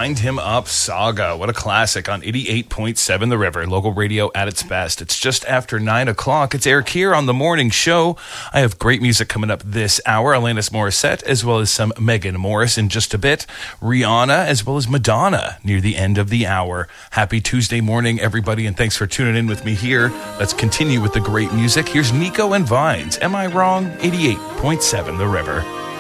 Wind Him Up Saga. What a classic on 88.7 The River, local radio at its best. It's just after 9 o'clock. It's Eric here on The Morning Show. I have great music coming up this hour. Alanis Morissette, as well as some Megan Morris in just a bit. Rihanna, as well as Madonna near the end of the hour. Happy Tuesday morning, everybody, and thanks for tuning in with me here. Let's continue with the great music. Here's Nico and Vines. Am I Wrong? 88.7 The River.